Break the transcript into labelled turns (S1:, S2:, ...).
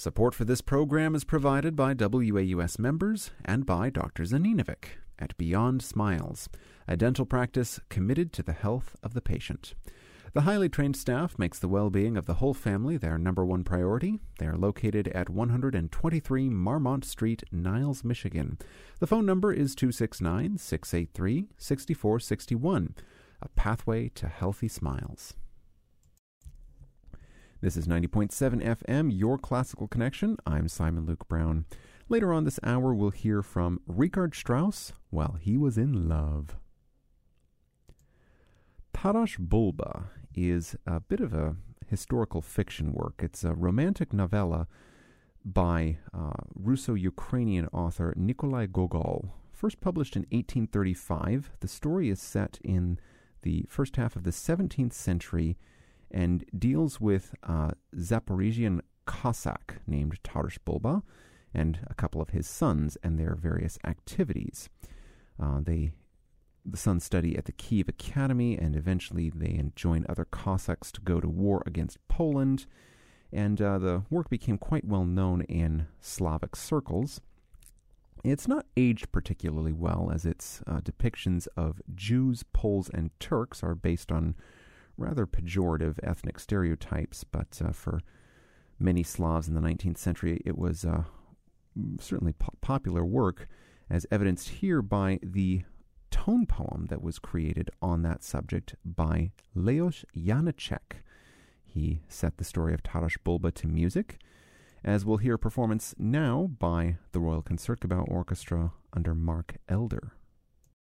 S1: Support for this program is provided by WAUS members and by Dr. Zaninovic at Beyond Smiles, a dental practice committed to the health of the patient. The highly trained staff makes the well-being of the whole family their number one priority. They are located at 123 Marmont Street, Niles, Michigan. The phone number is 269-683-6461, a pathway to healthy smiles. This is 90.7 FM, your classical connection. I'm Simon Luke Brown. Later on this hour, we'll hear from Richard Strauss while he was in love. Taras Bulba is a bit of a historical fiction work. It's a romantic novella by Russo-Ukrainian author Nikolai Gogol. First published in 1835, the story is set in the first half of the 17th century and deals with a Zaporizhian Cossack named Taras Bulba and a couple of his sons and their various activities. The sons study at the Kiev Academy, and eventually they join other Cossacks to go to war against Poland, and the work became quite well known in Slavic circles. It's not aged particularly well, as its depictions of Jews, Poles, and Turks are based on rather pejorative ethnic stereotypes, but for many Slavs in the 19th century, it was certainly popular work, as evidenced here by the tone poem that was created on that subject by Leos Janáček. He set the story of Taras Bulba to music, as we'll hear a performance now by the Royal Concertgebouw Orchestra under Mark Elder.